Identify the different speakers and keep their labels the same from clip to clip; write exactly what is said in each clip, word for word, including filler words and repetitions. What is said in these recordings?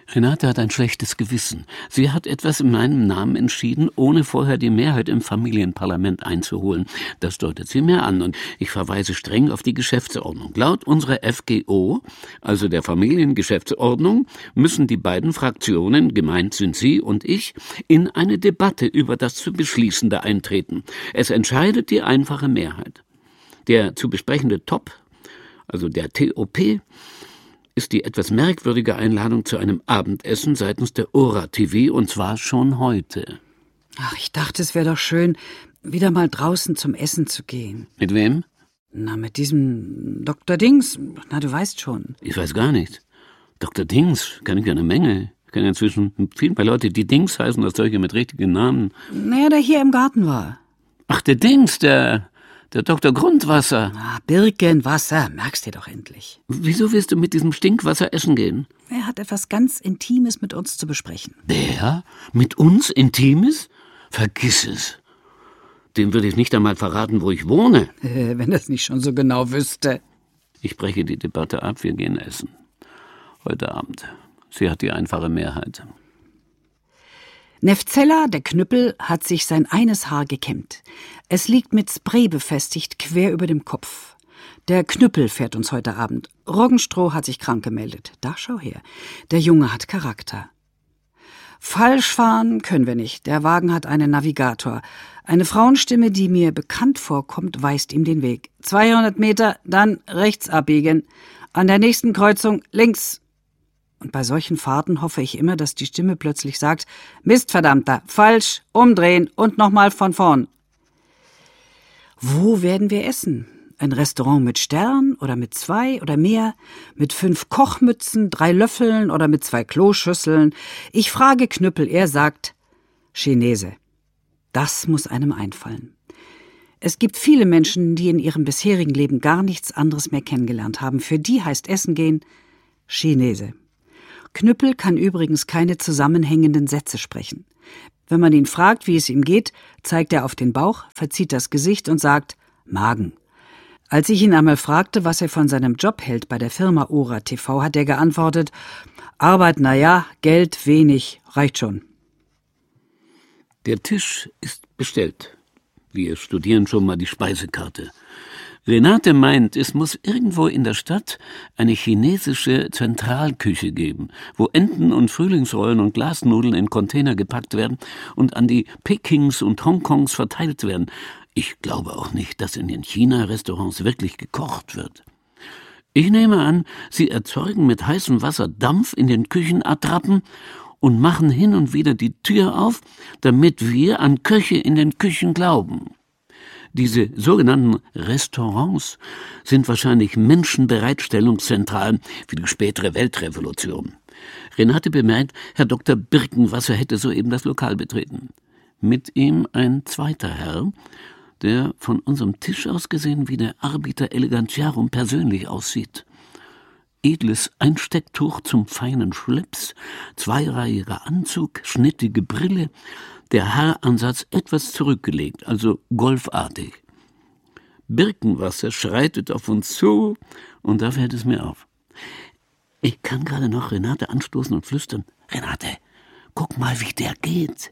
Speaker 1: Renate hat ein schlechtes Gewissen. Sie hat etwas in meinem Namen entschieden, ohne vorher die Mehrheit im Familienparlament einzuholen. Das deutet sie mir an und ich verweise streng auf die Geschäftsordnung. Laut unserer F G O, also der Familiengeschäftsordnung, müssen die beiden Fraktionen, gemeint sind Sie und ich, in eine Debatte über das zu Beschließende eintreten. Es entscheidet die einfache Mehrheit. Der zu besprechende Top, also der T O P, ist die etwas merkwürdige Einladung zu einem Abendessen seitens der Ora-T V, und zwar schon heute.
Speaker 2: Ach, ich dachte, es wäre doch schön, wieder mal draußen zum Essen zu gehen.
Speaker 1: Mit wem?
Speaker 2: Na, mit diesem Doktor Dings. Na, du weißt schon.
Speaker 1: Ich weiß gar nicht. Doktor Dings, kenne ich eine Menge. Ich kenne inzwischen viel mehr Leute, die Dings heißen, als solche mit richtigen Namen.
Speaker 2: Naja, der hier im Garten war.
Speaker 1: Ach, der Dings, der... Der Doktor Grundwasser.
Speaker 2: Ah, Birkenwasser, merkst dir doch endlich.
Speaker 1: Wieso willst du mit diesem Stinkwasser essen gehen?
Speaker 2: Er hat etwas ganz Intimes mit uns zu besprechen.
Speaker 1: Der? Mit uns Intimes? Vergiss es. Dem würde ich nicht einmal verraten, wo ich wohne.
Speaker 2: Äh, wenn er es nicht schon so genau wüsste.
Speaker 1: Ich breche die Debatte ab, wir gehen essen. Heute Abend. Sie hat die einfache Mehrheit.
Speaker 2: Neftzeller, der Knüppel, hat sich sein eines Haar gekämmt. Es liegt mit Spray befestigt, quer über dem Kopf. Der Knüppel fährt uns heute Abend. Roggenstroh hat sich krank gemeldet. Da schau her. Der Junge hat Charakter. Falsch fahren können wir nicht. Der Wagen hat einen Navigator. Eine Frauenstimme, die mir bekannt vorkommt, weist ihm den Weg. zweihundert Meter, dann rechts abbiegen. An der nächsten Kreuzung links. Und bei solchen Fahrten hoffe ich immer, dass die Stimme plötzlich sagt, Mist, verdammter, falsch, umdrehen und nochmal von vorn. Wo werden wir essen? Ein Restaurant mit Stern oder mit zwei oder mehr? Mit fünf Kochmützen, drei Löffeln oder mit zwei Kloschüsseln? Ich frage Knüppel, er sagt, Chinese. Das muss einem einfallen. Es gibt viele Menschen, die in ihrem bisherigen Leben gar nichts anderes mehr kennengelernt haben. Für die heißt Essen gehen Chinese. Knüppel kann übrigens keine zusammenhängenden Sätze sprechen. Wenn man ihn fragt, wie es ihm geht, zeigt er auf den Bauch, verzieht das Gesicht und sagt Magen. Als ich ihn einmal fragte, was er von seinem Job hält bei der Firma Ora T V, hat er geantwortet, Arbeit, na ja, Geld wenig, reicht schon.
Speaker 1: Der Tisch ist bestellt. Wir studieren schon mal die Speisekarte. Renate meint, es muss irgendwo in der Stadt eine chinesische Zentralküche geben, wo Enten und Frühlingsrollen und Glasnudeln in Container gepackt werden und an die Pekings und Hongkongs verteilt werden. Ich glaube auch nicht, dass in den China-Restaurants wirklich gekocht wird. Ich nehme an, sie erzeugen mit heißem Wasser Dampf in den Küchenattrappen und machen hin und wieder die Tür auf, damit wir an Köche in den Küchen glauben. Diese sogenannten Restaurants sind wahrscheinlich Menschenbereitstellungszentralen für die spätere Weltrevolution. Renate bemerkt, Herr Doktor Birkenwasser hätte soeben das Lokal betreten. Mit ihm ein zweiter Herr, der von unserem Tisch aus gesehen wie der Arbiter Elegantiarum persönlich aussieht. Edles Einstecktuch zum feinen Schlips, zweireihiger Anzug, schnittige Brille, der Haaransatz etwas zurückgelegt, also golfartig. Birkenwasser schreitet auf uns zu, und da fällt es mir auf. Ich kann gerade noch Renate anstoßen und flüstern, Renate, guck mal, wie der geht.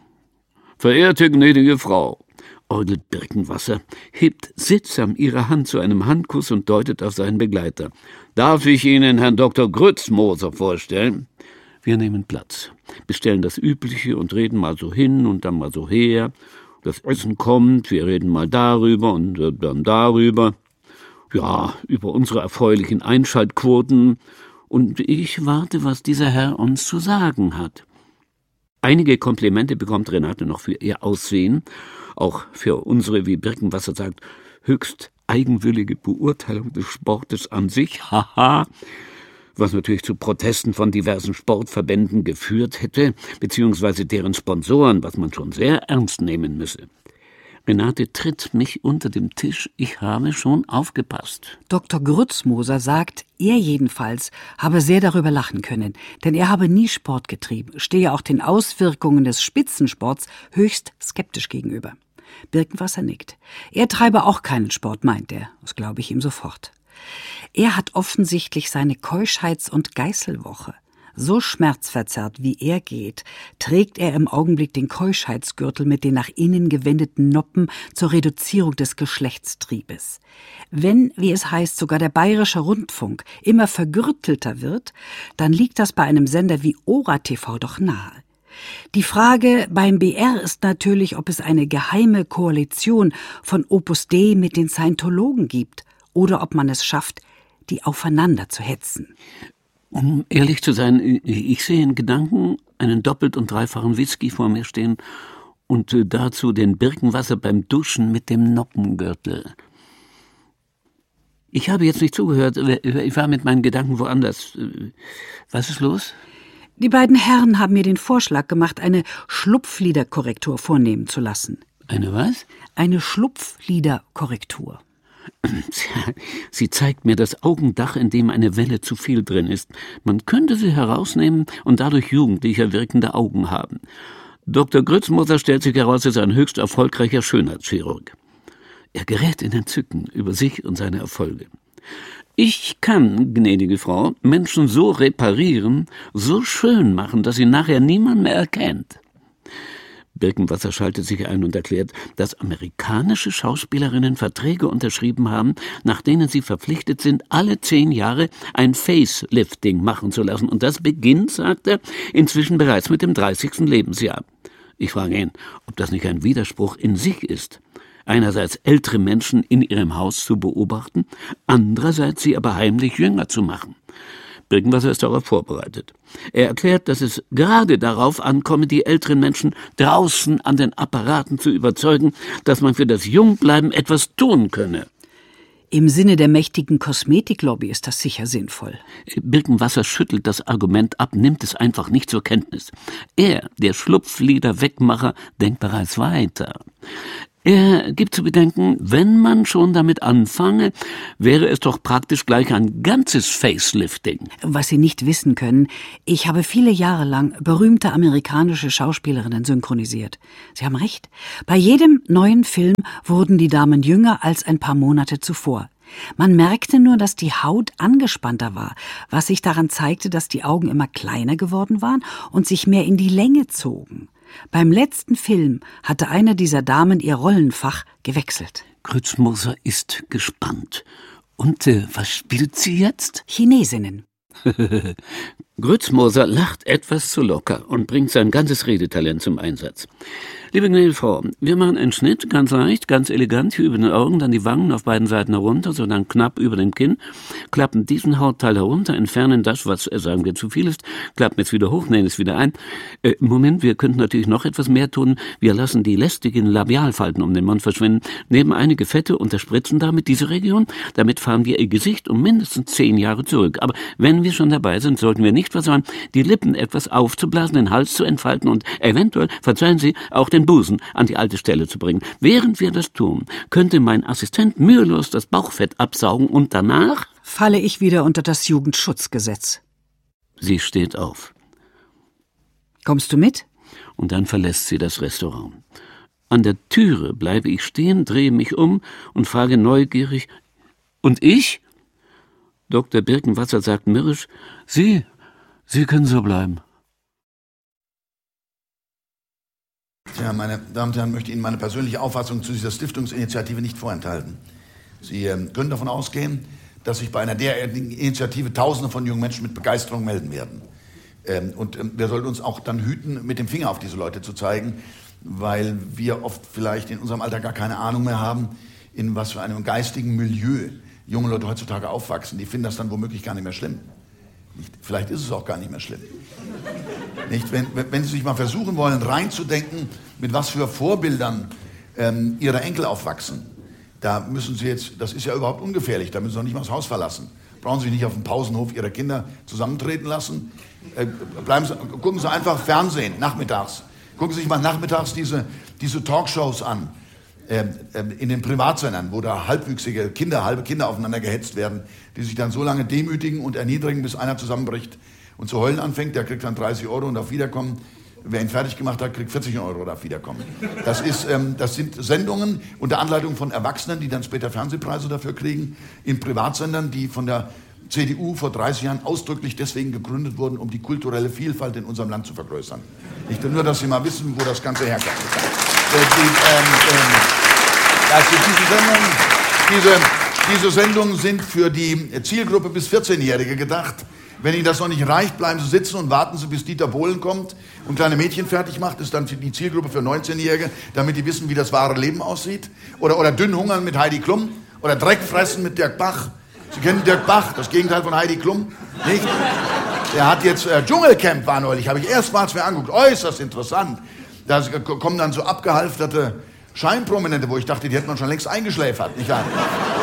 Speaker 1: Verehrte gnädige Frau, orgelt Birkenwasser, hebt sittsam ihre Hand zu einem Handkuss und deutet auf seinen Begleiter. Darf ich Ihnen Herrn Doktor Grützmoser vorstellen? Wir nehmen Platz, bestellen das Übliche und reden mal so hin und dann mal so her. Das Essen kommt, wir reden mal darüber und dann darüber. Ja, über unsere erfreulichen Einschaltquoten. Und ich warte, was dieser Herr uns zu sagen hat. Einige Komplimente bekommt Renate noch für ihr Aussehen, auch für unsere, wie Birkenwasser sagt, höchst eigenwillige Beurteilung des Sportes an sich, haha, was natürlich zu Protesten von diversen Sportverbänden geführt hätte, beziehungsweise deren Sponsoren, was man schon sehr ernst nehmen müsse. Renate tritt mich unter dem Tisch, ich habe schon aufgepasst.
Speaker 2: Doktor Grützmoser sagt, er jedenfalls habe sehr darüber lachen können, denn er habe nie Sport getrieben, stehe auch den Auswirkungen des Spitzensports höchst skeptisch gegenüber. Birkenwasser nickt. Er treibe auch keinen Sport, meint er, das glaube ich ihm sofort. Er hat offensichtlich seine Keuschheits- und Geißelwoche. So schmerzverzerrt wie er geht, trägt er im Augenblick den Keuschheitsgürtel mit den nach innen gewendeten Noppen zur Reduzierung des Geschlechtstriebes. Wenn, wie es heißt, sogar der Bayerische Rundfunk immer vergürtelter wird, dann liegt das bei einem Sender wie Ora T V doch nahe. Die Frage beim B R ist natürlich, ob es eine geheime Koalition von Opus Dei mit den Scientologen gibt oder ob man es schafft, die aufeinander zu hetzen.
Speaker 1: Um ehrlich zu sein, ich sehe in Gedanken einen doppelt und dreifachen Whisky vor mir stehen und dazu den Birkenwasser beim Duschen mit dem Noppengürtel. Ich habe jetzt nicht zugehört, ich war mit meinen Gedanken woanders. Was ist los?
Speaker 2: Die beiden Herren haben mir den Vorschlag gemacht, eine Schlupfliderkorrektur vornehmen zu lassen.
Speaker 1: Eine was?
Speaker 2: Eine Schlupfliderkorrektur.
Speaker 1: Sie zeigt mir das Augendach, in dem eine Welle zu viel drin ist. Man könnte sie herausnehmen und dadurch jugendlicher wirkende Augen haben. Doktor Grützmoser stellt sich heraus als ein höchst erfolgreicher Schönheitschirurg. Er gerät in Entzücken über sich und seine Erfolge. Ich kann, gnädige Frau, Menschen so reparieren, so schön machen, dass sie nachher niemand mehr erkennt. Birkenwasser schaltet sich ein und erklärt, dass amerikanische Schauspielerinnen Verträge unterschrieben haben, nach denen sie verpflichtet sind, alle zehn Jahre ein Facelifting machen zu lassen. Und das beginnt, sagt er, inzwischen bereits mit dem dreißigsten Lebensjahr. Ich frage ihn, ob das nicht ein Widerspruch in sich ist. Einerseits ältere Menschen in ihrem Haus zu beobachten, andererseits sie aber heimlich jünger zu machen. Birkenwasser ist darauf vorbereitet. Er erklärt, dass es gerade darauf ankomme, die älteren Menschen draußen an den Apparaten zu überzeugen, dass man für das Jungbleiben etwas tun könne.
Speaker 2: Im Sinne der mächtigen Kosmetiklobby ist das sicher sinnvoll.
Speaker 1: Birkenwasser schüttelt das Argument ab, nimmt es einfach nicht zur Kenntnis. Er, der Schlupflider-Wegmacher, denkt bereits weiter. Er gibt zu bedenken, wenn man schon damit anfange, wäre es doch praktisch gleich ein ganzes Facelifting.
Speaker 2: Was Sie nicht wissen können, ich habe viele Jahre lang berühmte amerikanische Schauspielerinnen synchronisiert. Sie haben recht. Bei jedem neuen Film wurden die Damen jünger als ein paar Monate zuvor. Man merkte nur, dass die Haut angespannter war, was sich daran zeigte, dass die Augen immer kleiner geworden waren und sich mehr in die Länge zogen. Beim letzten Film hatte eine dieser Damen ihr Rollenfach gewechselt.
Speaker 1: Grützmoser ist gespannt. Und äh, was spielt sie jetzt?
Speaker 2: Chinesinnen.
Speaker 1: Grützmoser lacht etwas zu locker und bringt sein ganzes Redetalent zum Einsatz. Liebe gnädige Frau, wir machen einen Schnitt, ganz leicht, ganz elegant, hier über den Augen, dann die Wangen auf beiden Seiten herunter, so dann knapp über dem Kinn, klappen diesen Hautteil herunter, entfernen das, was, äh, sagen wir, zu viel ist, klappen es wieder hoch, nähen es wieder ein. Äh, Moment, wir könnten natürlich noch etwas mehr tun. Wir lassen die lästigen Labialfalten um den Mund verschwinden, nehmen einige Fette, unterspritzen damit diese Region, damit fahren wir ihr Gesicht um mindestens zehn Jahre zurück. Aber wenn wir schon dabei sind, sollten wir nicht versäumen, die Lippen etwas aufzublasen, den Hals zu entfalten und eventuell, verzeihen Sie, auch den Busen an die alte Stelle zu bringen. Während wir das tun, könnte mein Assistent mühelos das Bauchfett absaugen und danach
Speaker 2: falle ich wieder unter das Jugendschutzgesetz.
Speaker 1: Sie steht auf.
Speaker 2: Kommst du mit?
Speaker 1: Und dann verlässt sie das Restaurant. An der Türe bleibe ich stehen, drehe mich um und frage neugierig, und ich? Doktor Birkenwasser sagt mürrisch, Sie, Sie können so bleiben.
Speaker 3: Tja, meine Damen und Herren, möchte Ihnen meine persönliche Auffassung zu dieser Stiftungsinitiative nicht vorenthalten. Sie äh, können davon ausgehen, dass sich bei einer derartigen Initiative Tausende von jungen Menschen mit Begeisterung melden werden. Ähm, und ähm, wir sollten uns auch dann hüten, mit dem Finger auf diese Leute zu zeigen, weil wir oft vielleicht in unserem Alter gar keine Ahnung mehr haben, in was für einem geistigen Milieu junge Leute heutzutage aufwachsen. Die finden das dann womöglich gar nicht mehr schlimm. Nicht, vielleicht ist es auch gar nicht mehr schlimm. Nicht, wenn, wenn Sie sich mal versuchen wollen, reinzudenken, mit was für Vorbildern ähm, Ihre Enkel aufwachsen, da müssen Sie jetzt, das ist ja überhaupt ungefährlich, da müssen Sie noch nicht mal das Haus verlassen. Brauchen Sie sich nicht auf dem Pausenhof Ihrer Kinder zusammentreten lassen. Äh, bleiben Sie, gucken Sie einfach Fernsehen, nachmittags. Gucken Sie sich mal nachmittags diese, diese Talkshows an, äh, äh, in den Privatsendern, wo da halbwüchsige Kinder, halbe Kinder aufeinander gehetzt werden, die sich dann so lange demütigen und erniedrigen, bis einer zusammenbricht und zu heulen anfängt, der kriegt dann dreißig Euro und auf Wiederkommen. Wer ihn fertig gemacht hat, kriegt vierzig Euro auf Wiederkommen. Das, ist, ähm, das sind Sendungen unter Anleitung von Erwachsenen, die dann später Fernsehpreise dafür kriegen, in Privatsendern, die von der C D U vor dreißig Jahren ausdrücklich deswegen gegründet wurden, um die kulturelle Vielfalt in unserem Land zu vergrößern. Nicht nur, dass Sie mal wissen, wo das Ganze herkommt. Äh, die, ähm, ähm, also diese, Sendung, diese, diese Sendungen sind für die Zielgruppe bis vierzehnjährige gedacht. Wenn Ihnen das noch nicht reicht, bleiben Sie sitzen und warten Sie, bis Dieter Bohlen kommt und kleine Mädchen fertig macht. Das ist dann die Zielgruppe für neunzehnjährige, damit die wissen, wie das wahre Leben aussieht. Oder, oder dünn hungern mit Heidi Klum. Oder Dreck fressen mit Dirk Bach. Sie kennen Dirk Bach, das Gegenteil von Heidi Klum, nicht? Der hat jetzt, äh, Dschungelcamp war neulich, habe ich erstmals mir angeguckt, äußerst interessant. Da kommen dann so abgehalfterte Scheinprominente, wo ich dachte, die hätten man schon längst eingeschläfert, nicht wahr?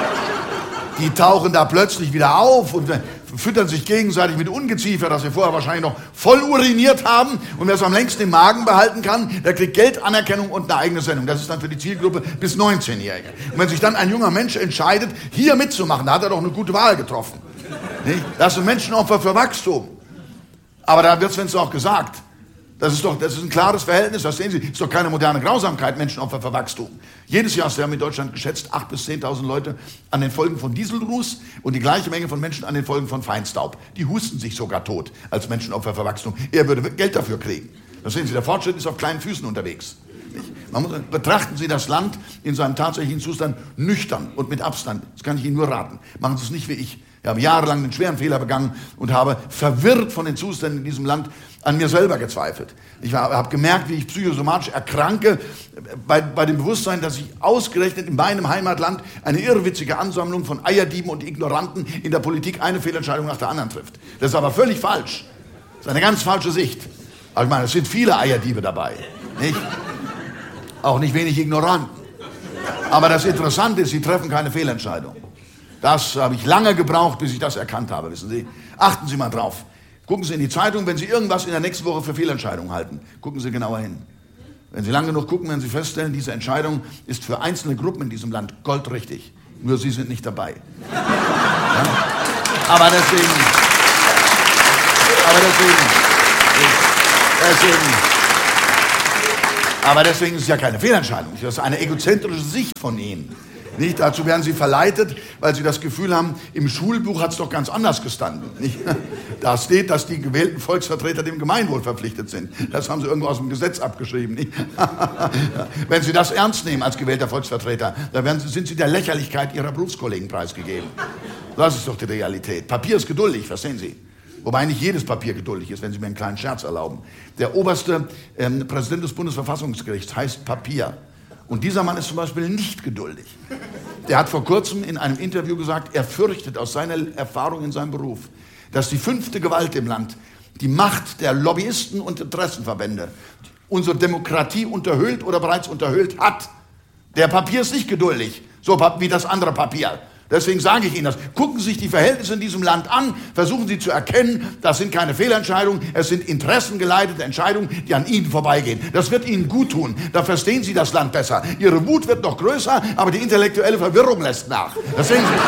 Speaker 3: Die tauchen da plötzlich wieder auf und äh, füttern sich gegenseitig mit Ungeziefer, das wir vorher wahrscheinlich noch voll uriniert haben. Und wer es am längsten im Magen behalten kann, der kriegt Geld, Anerkennung und eine eigene Sendung. Das ist dann für die Zielgruppe bis neunzehnjährige. Und wenn sich dann ein junger Mensch entscheidet, hier mitzumachen, da hat er doch eine gute Wahl getroffen. Nicht? Das sind Menschenopfer für Wachstum. Aber da wird es auch gesagt. Das ist doch, das ist ein klares Verhältnis, das sehen Sie. Das ist doch keine moderne Grausamkeit, Menschenopfer für Wachstum. Jedes Jahr sterben in Deutschland geschätzt acht bis zehntausend Leute an den Folgen von Dieselruß und die gleiche Menge von Menschen an den Folgen von Feinstaub. Die husten sich sogar tot als Menschenopfer für Wachstum. Er würde Geld dafür kriegen. Das sehen Sie, der Fortschritt ist auf kleinen Füßen unterwegs. Man muss, betrachten Sie das Land in seinem tatsächlichen Zustand nüchtern und mit Abstand. Das kann ich Ihnen nur raten. Machen Sie es nicht wie ich. Ich habe jahrelang einen schweren Fehler begangen und habe verwirrt von den Zuständen in diesem Land an mir selber gezweifelt. Ich habe gemerkt, wie ich psychosomatisch erkranke bei, bei dem Bewusstsein, dass ich ausgerechnet in meinem Heimatland eine irrwitzige Ansammlung von Eierdieben und Ignoranten in der Politik eine Fehlentscheidung nach der anderen trifft. Das ist aber völlig falsch. Das ist eine ganz falsche Sicht. Aber ich meine, es sind viele Eierdiebe dabei, nicht? Auch nicht wenig Ignoranten. Aber das Interessante ist, sie treffen keine Fehlentscheidung. Das habe ich lange gebraucht, bis ich das erkannt habe, wissen Sie. Achten Sie mal drauf. Gucken Sie in die Zeitung, wenn Sie irgendwas in der nächsten Woche für Fehlentscheidungen halten. Gucken Sie genauer hin. Wenn Sie lange genug gucken, werden Sie feststellen, diese Entscheidung ist für einzelne Gruppen in diesem Land goldrichtig. Nur Sie sind nicht dabei. Ja? Aber deswegen, aber deswegen, deswegen, aber deswegen ist es ja keine Fehlentscheidung. Das ist eine egozentrische Sicht von Ihnen. Nicht? Dazu werden Sie verleitet, weil Sie das Gefühl haben, im Schulbuch hat es doch ganz anders gestanden. Nicht? Da steht, dass die gewählten Volksvertreter dem Gemeinwohl verpflichtet sind. Das haben Sie irgendwo aus dem Gesetz abgeschrieben. Nicht? Wenn Sie das ernst nehmen als gewählter Volksvertreter, dann werden Sie, sind Sie der Lächerlichkeit Ihrer Berufskollegen preisgegeben. Das ist doch die Realität. Papier ist geduldig, verstehen Sie? Wobei nicht jedes Papier geduldig ist, wenn Sie mir einen kleinen Scherz erlauben. Der oberste ähm, Präsident des Bundesverfassungsgerichts heißt Papier. Und dieser Mann ist zum Beispiel nicht geduldig. Der hat vor kurzem in einem Interview gesagt, er fürchtet aus seiner Erfahrung in seinem Beruf, dass die fünfte Gewalt im Land, die Macht der Lobbyisten und Interessenverbände, unsere Demokratie unterhöhlt oder bereits unterhöhlt hat. Der Papier ist nicht geduldig, so wie das andere Papier. Deswegen sage ich Ihnen das. Gucken Sie sich die Verhältnisse in diesem Land an, versuchen Sie zu erkennen, das sind keine Fehlentscheidungen, es sind interessengeleitete Entscheidungen, die an Ihnen vorbeigehen. Das wird Ihnen gut tun, da verstehen Sie das Land besser. Ihre Wut wird noch größer, aber die intellektuelle Verwirrung lässt nach. Das sehen Sie.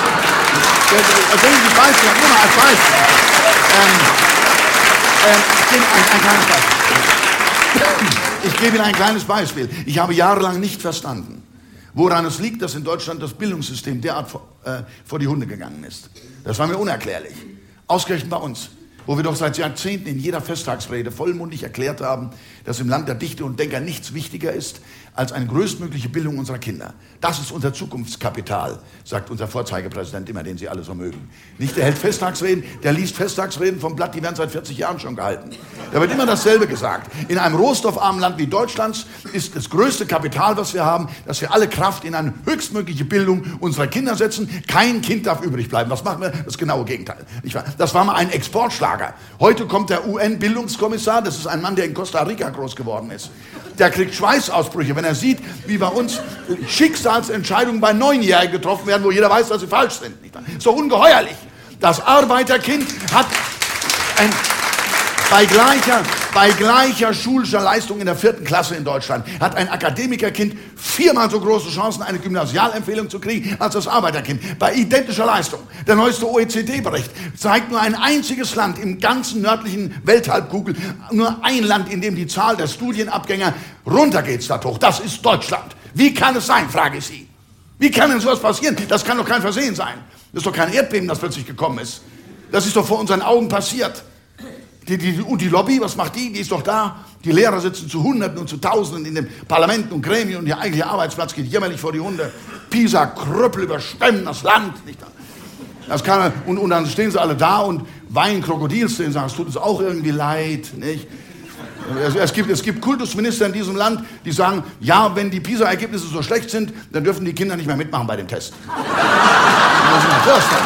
Speaker 3: Das sehen Sie Beispiel, nur mal als Beispiel. Ähm, ähm, ich, gebe ein, ein kleines Beispiel. ich gebe Ihnen ein kleines Beispiel. Ich habe jahrelang nicht verstanden, woran es liegt, dass in Deutschland das Bildungssystem derart vor, äh, vor die Hunde gegangen ist. Das war mir unerklärlich. Ausgerechnet bei uns, wo wir doch seit Jahrzehnten in jeder Festtagsrede vollmundig erklärt haben, dass im Land der Dichter und Denker nichts wichtiger ist als eine größtmögliche Bildung unserer Kinder. Das ist unser Zukunftskapital, sagt unser Vorzeigepräsident immer, den Sie alle so mögen. Nicht der hält Festtagsreden, der liest Festtagsreden vom Blatt, die werden seit vierzig Jahren schon gehalten. Da wird immer dasselbe gesagt. In einem rohstoffarmen Land wie Deutschlands ist das größte Kapital, was wir haben, dass wir alle Kraft in eine höchstmögliche Bildung unserer Kinder setzen. Kein Kind darf übrig bleiben. Was machen wir? Das genaue Gegenteil. Das war mal ein Exportschlager. Heute kommt der U N-Bildungskommissar, das ist ein Mann, der in Costa Rica groß geworden ist. Der kriegt Schweißausbrüche, wenn er sieht, wie bei uns Schicksalsentscheidungen bei Neunjährigen getroffen werden, wo jeder weiß, dass sie falsch sind. Das ist doch ungeheuerlich. Das Arbeiterkind hat ein, bei, gleicher, bei gleicher schulischer Leistung in der vierten Klasse in Deutschland hat ein Akademikerkind viermal so große Chancen, eine Gymnasialempfehlung zu kriegen, als das Arbeiterkind. Bei identischer Leistung. Der neueste O E C D-Bericht zeigt nur ein einziges Land im ganzen nördlichen Welthalbkugel, nur ein Land, in dem die Zahl der Studienabgänger runtergeht statt hoch. Das ist Deutschland. Wie kann es sein, frage ich Sie. Wie kann denn sowas passieren? Das kann doch kein Versehen sein. Das ist doch kein Erdbeben, das plötzlich gekommen ist. Das ist doch vor unseren Augen passiert. Die, die, und die Lobby, was macht die? Die ist doch da. Die Lehrer sitzen zu Hunderten und zu Tausenden in den Parlamenten und Gremien und ihr eigentlicher Arbeitsplatz geht jämmerlich vor die Hunde. Pisa, Krüppel überschwemmen das Land. Nicht? Das kann, und, und dann stehen sie alle da und weinen Krokodilstränen und sagen, es tut uns auch irgendwie leid. Nicht? Es, es, gibt, es gibt Kultusminister in diesem Land, die sagen, ja, wenn die Pisa-Ergebnisse so schlecht sind, dann dürfen die Kinder nicht mehr mitmachen bei dem Test. Das ist mal vorstellen.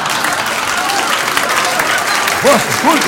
Speaker 3: Kultus.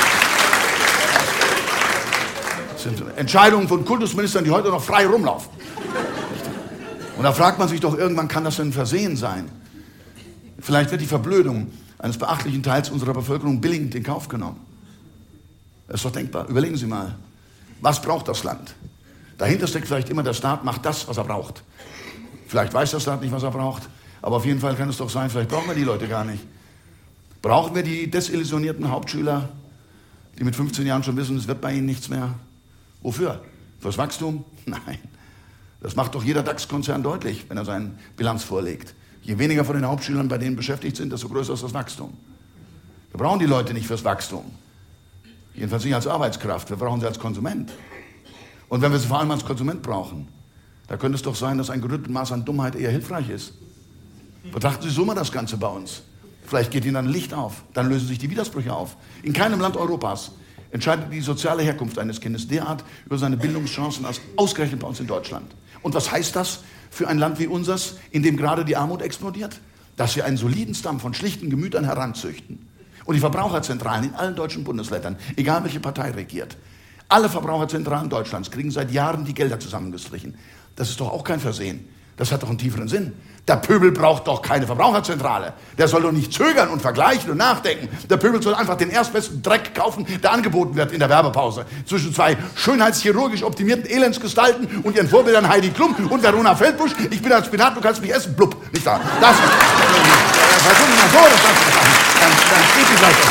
Speaker 3: Das sind Entscheidungen von Kultusministern, die heute noch frei rumlaufen. Und da fragt man sich doch irgendwann, kann das denn ein Versehen sein? Vielleicht wird die Verblödung eines beachtlichen Teils unserer Bevölkerung billigend in Kauf genommen. Das ist doch denkbar. Überlegen Sie mal, was braucht das Land? Dahinter steckt vielleicht immer, der Staat macht das, was er braucht. Vielleicht weiß der Staat nicht, was er braucht, aber auf jeden Fall kann es doch sein, vielleicht brauchen wir die Leute gar nicht. Brauchen wir die desillusionierten Hauptschüler, die mit fünfzehn Jahren schon wissen, es wird bei ihnen nichts mehr? Wofür? Fürs Wachstum? Nein. Das macht doch jeder DAX-Konzern deutlich, wenn er seine Bilanz vorlegt. Je weniger von den Hauptschülern bei denen beschäftigt sind, desto größer ist das Wachstum. Wir brauchen die Leute nicht fürs Wachstum. Jedenfalls nicht als Arbeitskraft, wir brauchen sie als Konsument. Und wenn wir sie vor allem als Konsument brauchen, da könnte es doch sein, dass ein gerüttelt Maß an Dummheit eher hilfreich ist. Betrachten Sie so mal das Ganze bei uns. Vielleicht geht Ihnen dann Licht auf, dann lösen sich die Widersprüche auf. In keinem Land Europas entscheidet die soziale Herkunft eines Kindes derart über seine Bildungschancen als ausgerechnet bei uns in Deutschland. Und was heißt das für ein Land wie unseres, in dem gerade die Armut explodiert? Dass wir einen soliden Stamm von schlichten Gemütern heranzüchten. Und die Verbraucherzentralen in allen deutschen Bundesländern, egal welche Partei regiert, alle Verbraucherzentralen Deutschlands kriegen seit Jahren die Gelder zusammengestrichen. Das ist doch auch kein Versehen. Das hat doch einen tieferen Sinn. Der Pöbel braucht doch keine Verbraucherzentrale. Der soll doch nicht zögern und vergleichen und nachdenken. Der Pöbel soll einfach den erstbesten Dreck kaufen, der angeboten wird in der Werbepause. Zwischen zwei schönheitschirurgisch optimierten Elendsgestalten und ihren Vorbildern Heidi Klum und Verona Feldbusch. Ich bin als Spinat, du kannst mich essen. Blub. Nicht da. Das ist... Versuchen wir mal so, das dann, dann steht die Seite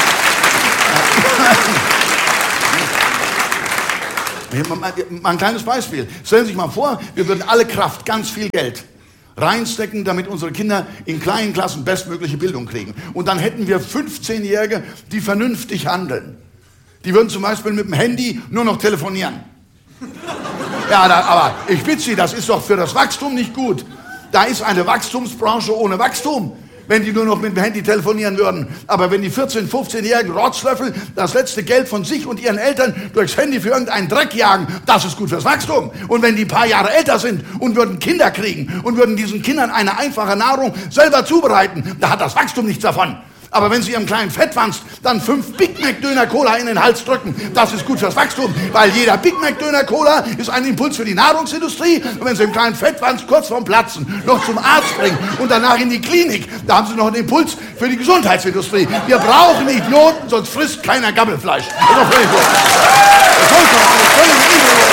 Speaker 3: drauf. Mal ein kleines Beispiel. Stellen Sie sich mal vor, wir würden alle Kraft, ganz viel Geld reinstecken, damit unsere Kinder in kleinen Klassen bestmögliche Bildung kriegen. Und dann hätten wir fünfzehnjährige, die vernünftig handeln. Die würden zum Beispiel mit dem Handy nur noch telefonieren. Ja, da, aber ich bitte Sie, das ist doch für das Wachstum nicht gut. Da ist eine Wachstumsbranche ohne Wachstum, wenn die nur noch mit dem Handy telefonieren würden. Aber wenn die vierzehn-, fünfzehnjährigen Rotzlöffel das letzte Geld von sich und ihren Eltern durchs Handy für irgendeinen Dreck jagen, das ist gut fürs Wachstum. Und wenn die ein paar Jahre älter sind und würden Kinder kriegen und würden diesen Kindern eine einfache Nahrung selber zubereiten, da hat das Wachstum nichts davon. Aber wenn Sie Ihrem kleinen Fettwanst dann fünf Big Mac Döner Cola in den Hals drücken, das ist gut fürs Wachstum, weil jeder Big Mac Döner Cola ist ein Impuls für die Nahrungsindustrie. Und wenn Sie dem kleinen Fettwanst kurz vorm Platzen noch zum Arzt bringen und danach in die Klinik, da haben Sie noch einen Impuls für die Gesundheitsindustrie. Wir brauchen Idioten, sonst frisst keiner Gammelfleisch. Das ist doch völlig gut. Das ist doch völlig idiotisch.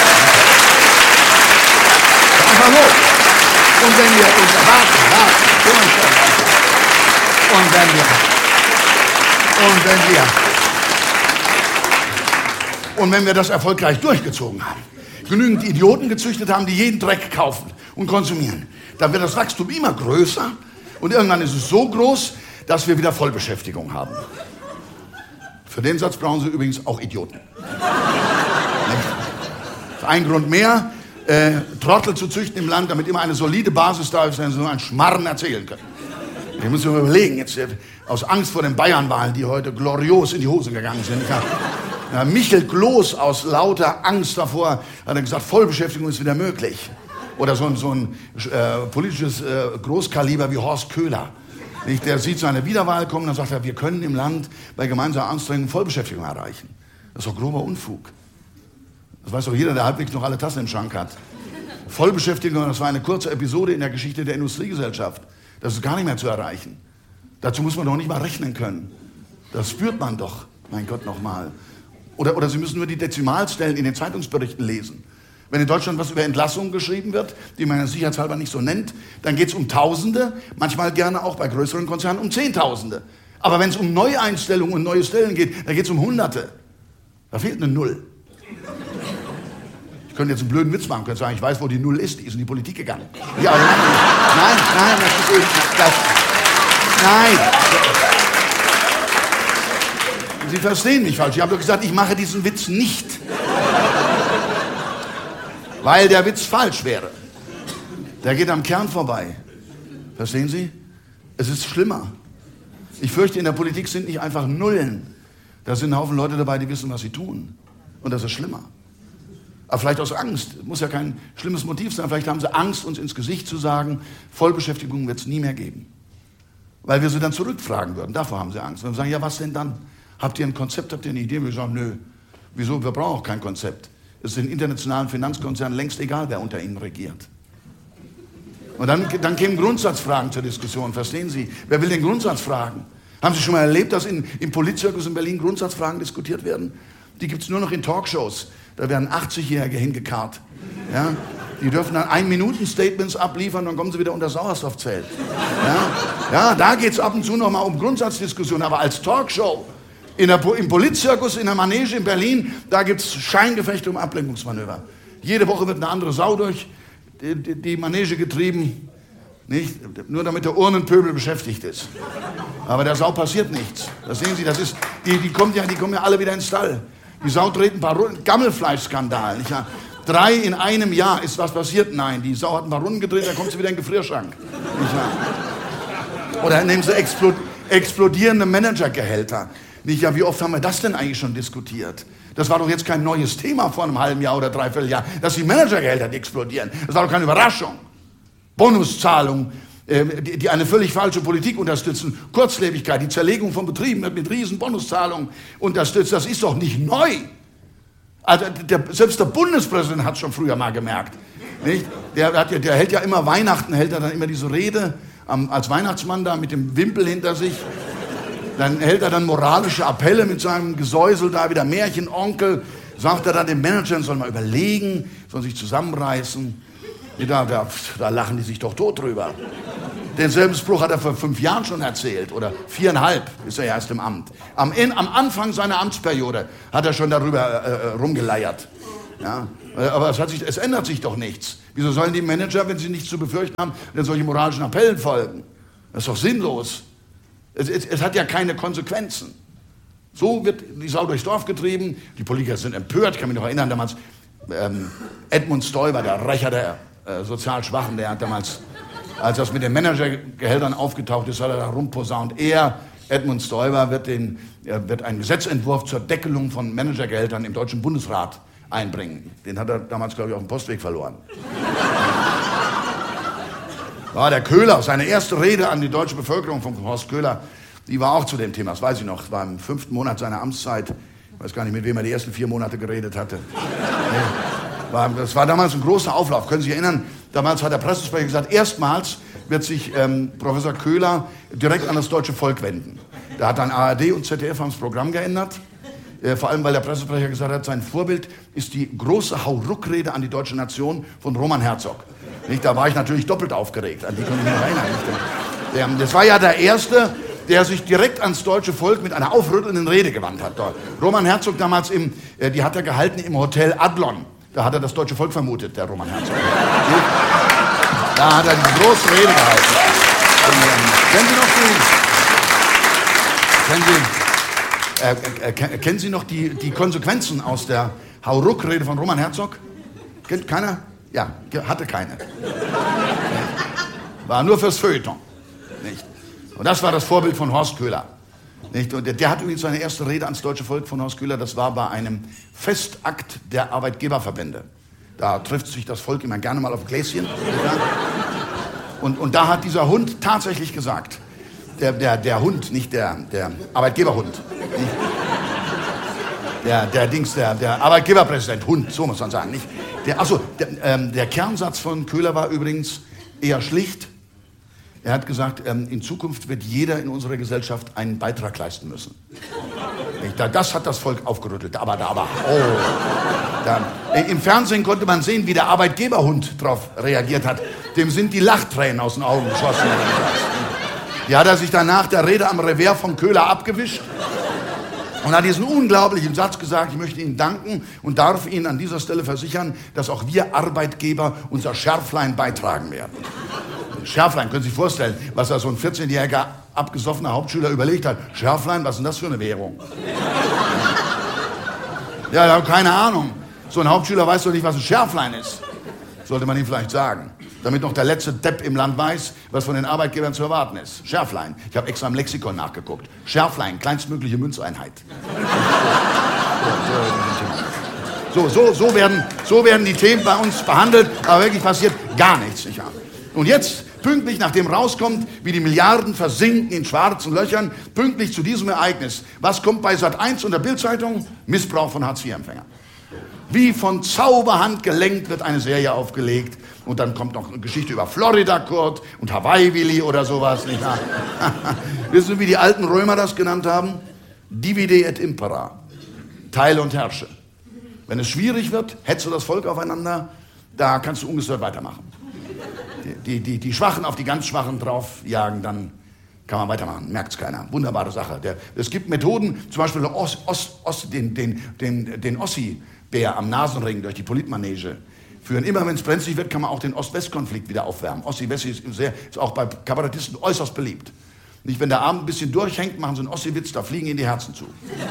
Speaker 3: Einfach so. Und wenn wir uns erwarten, warten, und wenn wir Und wenn wir und wenn wir das erfolgreich durchgezogen haben, genügend Idioten gezüchtet haben, die jeden Dreck kaufen und konsumieren, dann wird das Wachstum immer größer und irgendwann ist es so groß, dass wir wieder Vollbeschäftigung haben. Für den Satz brauchen Sie übrigens auch Idioten. Ein Grund mehr, äh, Trottel zu züchten im Land, damit immer eine solide Basis da ist, wenn Sie nur einen Schmarren erzählen können. Wir müssen mal überlegen, jetzt aus Angst vor den Bayernwahlen, die heute glorios in die Hose gegangen sind. Ja, Michel Kloß aus lauter Angst davor hat er gesagt, Vollbeschäftigung ist wieder möglich. Oder so ein, so ein äh, politisches äh, Großkaliber wie Horst Köhler. Nicht? Der sieht seine Wiederwahl kommen, dann sagt er, wir können im Land bei gemeinsamer Anstrengung Vollbeschäftigung erreichen. Das ist doch grober Unfug. Das weiß doch jeder, der halbwegs noch alle Tassen im Schrank hat. Vollbeschäftigung, das war eine kurze Episode in der Geschichte der Industriegesellschaft. Das ist gar nicht mehr zu erreichen. Dazu muss man doch nicht mal rechnen können. Das spürt man doch, mein Gott, nochmal. Oder, oder Sie müssen nur die Dezimalstellen in den Zeitungsberichten lesen. Wenn in Deutschland was über Entlassungen geschrieben wird, die man sicherheitshalber nicht so nennt, dann geht es um Tausende, manchmal gerne auch bei größeren Konzernen um Zehntausende. Aber wenn es um Neueinstellungen und neue Stellen geht, dann geht es um Hunderte. Da fehlt eine Null. Ich könnte jetzt einen blöden Witz machen, könnte sagen, ich weiß, wo die Null ist, die ist in die Politik gegangen. Ja, also, nein, nein, das ist eben, das, Nein. Sie verstehen mich falsch. Ich habe doch gesagt, ich mache diesen Witz nicht. Weil der Witz falsch wäre. Der geht am Kern vorbei. Verstehen Sie? Es ist schlimmer. Ich fürchte, in der Politik sind nicht einfach Nullen. Da sind ein Haufen Leute dabei, die wissen, was sie tun. Und das ist schlimmer. Aber vielleicht aus Angst. Muss ja kein schlimmes Motiv sein. Vielleicht haben sie Angst, uns ins Gesicht zu sagen, Vollbeschäftigung wird es nie mehr geben. Weil wir sie dann zurückfragen würden. Davor haben sie Angst. Und wir sagen, ja, was denn dann? Habt ihr ein Konzept, habt ihr eine Idee? Wir sagen, nö. Wieso? Wir brauchen auch kein Konzept. Es ist den internationalen Finanzkonzernen längst egal, wer unter ihnen regiert. Und dann, dann kämen Grundsatzfragen zur Diskussion, verstehen Sie? Wer will den Grundsatz fragen? Haben Sie schon mal erlebt, dass in, im Politzirkus in Berlin Grundsatzfragen diskutiert werden? Die gibt es nur noch in Talkshows. Da werden achtzigjährige hingekarrt. Ja? Die dürfen dann Ein-Minuten-Statements abliefern, dann kommen sie wieder unter Sauerstoffzelt. Ja, ja, da geht es ab und zu noch mal um Grundsatzdiskussionen, aber als Talkshow, in der, im Politzirkus, in der Manege in Berlin, da gibt es Scheingefechte um Ablenkungsmanöver. Jede Woche wird eine andere Sau durch die, die, die Manege getrieben, nicht? Nur damit der Urnenpöbel beschäftigt ist. Aber der Sau passiert nichts. Das sehen Sie, das ist, die, die, kommt ja, die kommen ja alle wieder ins Stall. Die Sau dreht ein paar Runden, Gammelfleischskandal. Nicht? Drei in einem Jahr, ist was passiert? Nein, die Sau hat ein paar Runden gedreht, da kommt sie wieder in den Gefrierschrank. Nicht? Oder nehmen Sie explod explodierende Managergehälter. Nicht, ja, wie oft haben wir das denn eigentlich schon diskutiert? Das war doch jetzt kein neues Thema vor einem halben Jahr oder dreiviertel Jahr, dass die Managergehälter explodieren. Das war doch keine Überraschung. Bonuszahlungen, äh, die, die eine völlig falsche Politik unterstützen. Kurzlebigkeit, die Zerlegung von Betrieben wird mit riesen Bonuszahlungen unterstützt. Das ist doch nicht neu. Also der, selbst der Bundespräsident hat es schon früher mal gemerkt. Nicht? Der, hat ja, der hält ja immer Weihnachten, hält er dann immer diese Rede am, als Weihnachtsmann da mit dem Wimpel hinter sich. Dann hält er dann moralische Appelle mit seinem Gesäusel da, wieder Märchenonkel. Sagt er dann den Managern, sollen mal überlegen, sollen sich zusammenreißen. Da, da, da lachen die sich doch tot drüber. Denselben Spruch hat er vor fünf Jahren schon erzählt. Oder viereinhalb ist er erst im Amt. Am, in, am Anfang seiner Amtsperiode hat er schon darüber äh, rumgeleiert. Ja? Aber es, hat sich, es ändert sich doch nichts. Wieso sollen die Manager, wenn sie nichts zu befürchten haben, denn solche moralischen Appellen folgen? Das ist doch sinnlos. Es, es, es hat ja keine Konsequenzen. So wird die Sau durchs Dorf getrieben. Die Politiker sind empört. Ich kann mich noch erinnern, damals ähm, Edmund Stoiber, der Rächer der äh, sozial Schwachen, der hat damals, als das mit den Managergehältern aufgetaucht ist, hat er da rumposaunt. Er, Edmund Stoiber, wird, den, er wird einen Gesetzentwurf zur Deckelung von Managergehältern im Deutschen Bundesrat einbringen. Den hat er damals, glaube ich, auf dem Postweg verloren. War der Köhler, seine erste Rede an die deutsche Bevölkerung von Horst Köhler, die war auch zu dem Thema, das weiß ich noch, das war im fünften Monat seiner Amtszeit, ich weiß gar nicht, mit wem er die ersten vier Monate geredet hatte. War, das war damals ein großer Auflauf, können Sie sich erinnern, damals hat der Pressesprecher gesagt, erstmals wird sich ähm, Professor Köhler direkt an das deutsche Volk wenden. Da hat dann A R D und Z D F haben das Programm geändert, äh, vor allem weil der Pressesprecher gesagt hat, sein Vorbild ist die große Hauruck-Rede an die deutsche Nation von Roman Herzog. Nicht, da war ich natürlich doppelt aufgeregt, an die konnte ich mich noch erinnern. Der, das war ja der Erste, der sich direkt ans deutsche Volk mit einer aufrüttelnden Rede gewandt hat. Dort. Roman Herzog damals, im, äh, die hat er gehalten im Hotel Adlon. Da hat er das deutsche Volk vermutet, der Roman Herzog. Da hat er die große Rede gehalten. Und, ähm, kennen Sie noch die, kennen Sie, äh, äh, kennen Sie noch die, die Konsequenzen aus der Hauruck-Rede von Roman Herzog? Kennt keiner? Ja, hatte keine. War nur fürs Feuilleton. Nicht? Und das war das Vorbild von Horst Köhler. Nicht? Und der, der hat übrigens seine erste Rede ans deutsche Volk von Horst Köhler, das war bei einem Festakt der Arbeitgeberverbände. Da trifft sich das Volk immer gerne mal auf ein Gläschen. Und, und da hat dieser Hund tatsächlich gesagt, der, der, der Hund, nicht der, der Arbeitgeberhund, nicht? Der, der Dings, der, der Arbeitgeberpräsident, Hund, so muss man sagen, nicht? Der, achso, der, ähm, der Kernsatz von Köhler war übrigens eher schlicht. Er hat gesagt, ähm, in Zukunft wird jeder in unserer Gesellschaft einen Beitrag leisten müssen. Das hat das Volk aufgerüttelt. Aber, aber, oh. Da, im Fernsehen konnte man sehen, wie der Arbeitgeberhund darauf reagiert hat. Dem sind die Lachtränen aus den Augen geschossen. Die hat er sich dann nach der Rede am Revers von Köhler abgewischt. Und hat diesen unglaublichen Satz gesagt, ich möchte Ihnen danken und darf Ihnen an dieser Stelle versichern, dass auch wir Arbeitgeber unser Schärflein beitragen werden. Schärflein, können Sie sich vorstellen, was da so ein vierzehnjähriger abgesoffener Hauptschüler überlegt hat, Schärflein, was ist denn das für eine Währung? Ja, ich habe keine Ahnung. So ein Hauptschüler weiß doch nicht, was ein Schärflein ist. Sollte man ihm vielleicht sagen. Damit noch der letzte Depp im Land weiß, was von den Arbeitgebern zu erwarten ist. Schärflein. Ich habe extra im Lexikon nachgeguckt. Schärflein, kleinstmögliche Münzeinheit. So, so, so, werden, so werden die Themen bei uns behandelt, aber wirklich passiert gar nichts. Nicht wahr? Und jetzt, pünktlich nachdem rauskommt, wie die Milliarden versinken in schwarzen Löchern, pünktlich zu diesem Ereignis, was kommt bei Sat eins und der Bild-Zeitung? Missbrauch von Hartz vier Empfängern. Wie von Zauberhand gelenkt wird eine Serie aufgelegt und dann kommt noch eine Geschichte über Florida Kurt und Hawaii Willi oder sowas. Nicht wahr? Wissen Sie, wie die alten Römer das genannt haben? Divide et impera. Teile und herrsche. Wenn es schwierig wird, hetzt du das Volk aufeinander, da kannst du ungestört weitermachen. Die, die, die Schwachen auf die ganz Schwachen draufjagen, dann kann man weitermachen, merkt es keiner. Wunderbare Sache. Der, es gibt Methoden, zum Beispiel Os, Os, Os, den, den, den, den Ossi-Bär am Nasenring durch die Politmanege führen. Immer wenn es brenzlig wird, kann man auch den Ost-West-Konflikt wieder aufwärmen. Ossi-Wessi ist, sehr, ist auch bei Kabarettisten äußerst beliebt. Nicht, wenn der Abend ein bisschen durchhängt, machen sie einen Ossi-Witz, da fliegen ihnen die Herzen zu.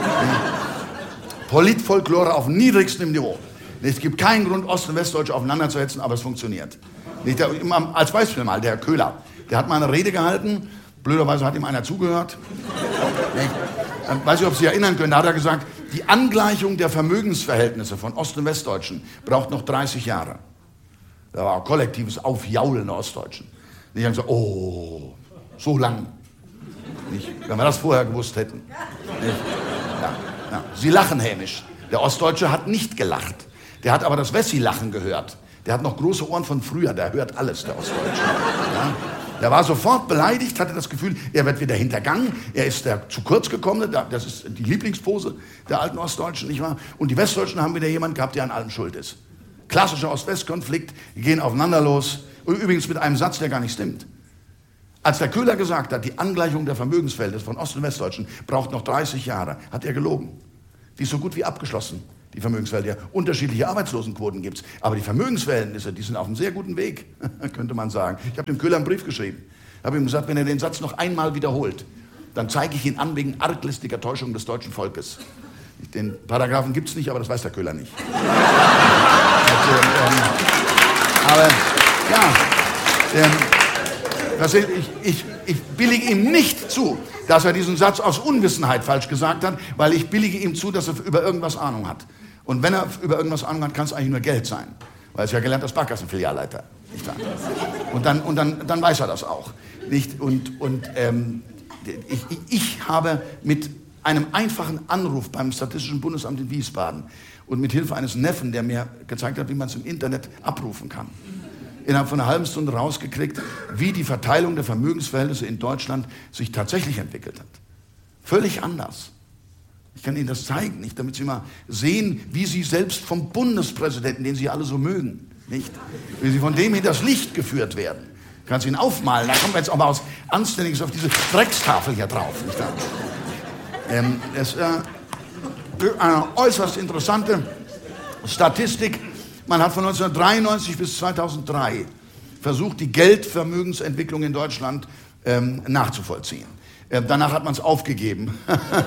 Speaker 3: Politfolklore auf niedrigstem Niveau. Es gibt keinen Grund, Ost- und Westdeutsche aufeinander zu hetzen, aber es funktioniert. Nicht, der, als Beispiel mal, der Herr Köhler, der hat mal eine Rede gehalten, blöderweise hat ihm einer zugehört. Ich weiß nicht, ob Sie sich erinnern können, da hat er gesagt, die Angleichung der Vermögensverhältnisse von Ost- und Westdeutschen braucht noch dreißig Jahre. Da war ein kollektives Aufjaulen der Ostdeutschen. Und ich habe gesagt, oh, so lang. Nicht, wenn wir das vorher gewusst hätten. Ja, ja. Sie lachen hämisch. Der Ostdeutsche hat nicht gelacht. Der hat aber das Wessi-Lachen gehört. Der hat noch große Ohren von früher, der hört alles, der Ostdeutsche. Ja? Der war sofort beleidigt, hatte das Gefühl, er wird wieder hintergangen, er ist der zu kurz gekommene, das ist die Lieblingspose der alten Ostdeutschen, nicht wahr? Und die Westdeutschen haben wieder jemanden gehabt, der an allem schuld ist. Klassischer Ost-West-Konflikt, die gehen aufeinander los, und übrigens mit einem Satz, der gar nicht stimmt. Als der Köhler gesagt hat, die Angleichung der Vermögensverhältnisse von Ost- und Westdeutschen braucht noch dreißig Jahre, hat er gelogen. Die ist so gut wie abgeschlossen, die Vermögensverhältnisse. Unterschiedliche Arbeitslosenquoten gibt es, aber die Vermögensverhältnisse, die sind auf einem sehr guten Weg, könnte man sagen. Ich habe dem Köhler einen Brief geschrieben. Ich habe ihm gesagt, wenn er den Satz noch einmal wiederholt, dann zeige ich ihn an wegen arglistiger Täuschung des deutschen Volkes. Den Paragraphen gibt es nicht, aber das weiß der Köhler nicht. Also, ähm, aber ja, ähm, das, ich, ich, ich billige ihm nicht zu, dass er diesen Satz aus Unwissenheit falsch gesagt hat, weil ich billige ihm zu, dass er über irgendwas Ahnung hat. Und wenn er über irgendwas Ahnung hat, kann es eigentlich nur Geld sein. Weil er ist ja gelernter Sparkassenfilialleiter. Nicht wahr? Und, dann, und dann, dann weiß er das auch. Nicht? Und, und ähm, ich, ich habe mit einem einfachen Anruf beim Statistischen Bundesamt in Wiesbaden und mit Hilfe eines Neffen, der mir gezeigt hat, wie man es im Internet abrufen kann, innerhalb von einer halben Stunde rausgekriegt, wie die Verteilung der Vermögensverhältnisse in Deutschland sich tatsächlich entwickelt hat. Völlig anders. Ich kann Ihnen das zeigen, nicht, damit Sie mal sehen, wie Sie selbst vom Bundespräsidenten, den Sie alle so mögen, nicht, wie Sie von dem hinters Licht geführt werden. Ich kann es Ihnen aufmalen, da kommen wir jetzt auch mal was Anständiges auf diese Dreckstafel hier drauf. Nicht wahr? Ähm, es ist äh, eine äußerst interessante Statistik. Man hat von neunzehnhundertdreiundneunzig bis zweitausenddrei versucht, die Geldvermögensentwicklung in Deutschland ähm, nachzuvollziehen. Äh, danach hat man es aufgegeben.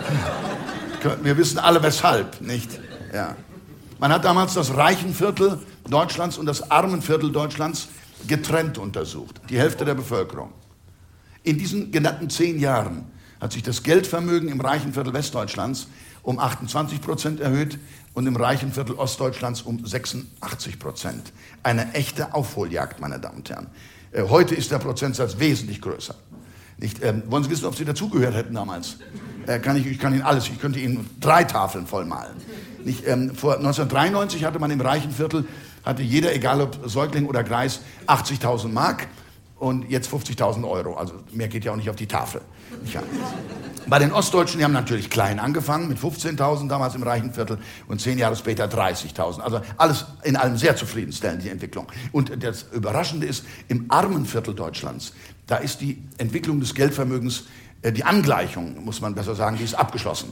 Speaker 3: Wir wissen alle weshalb, nicht? Ja. Man hat damals das Reichenviertel Deutschlands und das Armenviertel Deutschlands getrennt untersucht. Die Hälfte der Bevölkerung. In diesen genannten zehn Jahren hat sich das Geldvermögen im reichen Viertel Westdeutschlands um achtundzwanzig Prozent erhöht und im reichen Viertel Ostdeutschlands um sechsundachtzig Prozent. Eine echte Aufholjagd, meine Damen und Herren. Äh, heute ist der Prozentsatz wesentlich größer. Nicht, ähm, wollen Sie wissen, ob Sie dazugehört hätten damals? Äh, kann ich, ich kann Ihnen alles, ich könnte Ihnen drei Tafeln vollmalen. Nicht, ähm, vor neunzehnhundertdreiundneunzig hatte man im reichen Viertel, hatte jeder, egal ob Säugling oder Greis, achtzigtausend Mark. Und jetzt fünfzigtausend Euro, also mehr geht ja auch nicht auf die Tafel. Ja. Bei den Ostdeutschen, die haben natürlich klein angefangen, mit fünfzehntausend damals im reichen Viertel und zehn Jahre später dreißigtausend. Also alles in allem sehr zufriedenstellend, die Entwicklung. Und das Überraschende ist, im armen Viertel Deutschlands, da ist die Entwicklung des Geldvermögens, die Angleichung, muss man besser sagen, die ist abgeschlossen.